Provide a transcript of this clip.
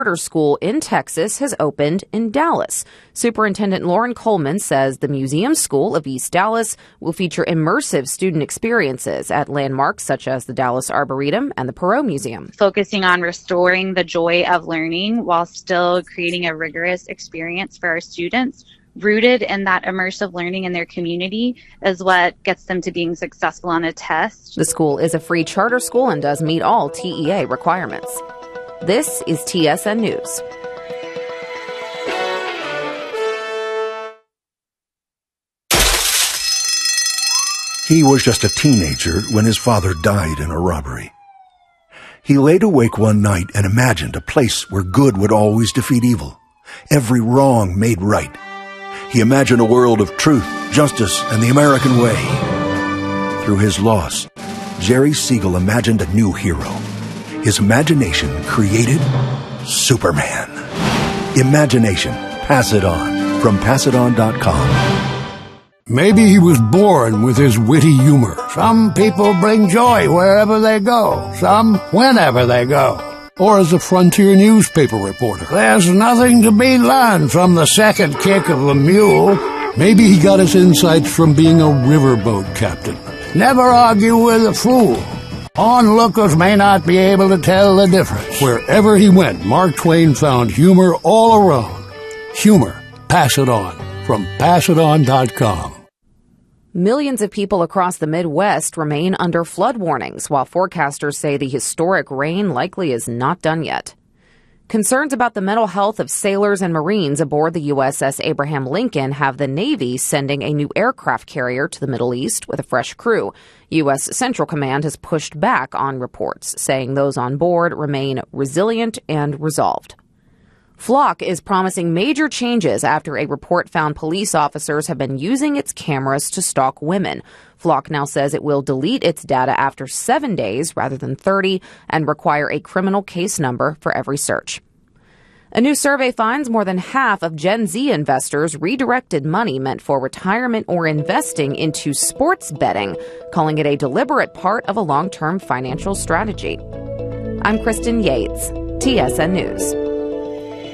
charter school in Texas has opened in Dallas. Superintendent Lauren Coleman says the Museum School of East Dallas will feature immersive student experiences at landmarks such as the Dallas Arboretum and the Perot Museum. Focusing on restoring the joy of learning while still creating a rigorous experience for our students, rooted in that immersive learning in their community, is what gets them to being successful on a test. The school is a free charter school and does meet all TEA requirements. This is TSN News. He was just a teenager when his father died in a robbery. He laid awake one night and imagined a place where good would always defeat evil, every wrong made right. He imagined a world of truth, justice, and the American way. Through his loss, Jerry Siegel imagined a new hero. His imagination created Superman. Imagination. Pass it on. From PassItOn.com. Maybe he was born with his witty humor. Some people bring joy wherever they go. Some whenever they go. Or as a frontier newspaper reporter. There's nothing to be learned from the second kick of a mule. Maybe he got his insights from being a riverboat captain. Never argue with a fool. Onlookers may not be able to tell the difference. Wherever he went, Mark Twain found humor all around. Humor. Pass it on. From PassItOn.com. Millions of people across the Midwest remain under flood warnings, while forecasters say the historic rain likely is not done yet. Concerns about the mental health of sailors and Marines aboard the USS Abraham Lincoln have the Navy sending a new aircraft carrier to the Middle East with a fresh crew. U.S. Central Command has pushed back on reports, saying those on board remain resilient and resolved. Flock is promising major changes after a report found police officers have been using its cameras to stalk women. Flock now says it will delete its data after 7 days rather than 30 and require a criminal case number for every search. A new survey finds more than half of Gen Z investors redirected money meant for retirement or investing into sports betting, calling it a deliberate part of a long-term financial strategy. I'm Kristen Yates, TSN News.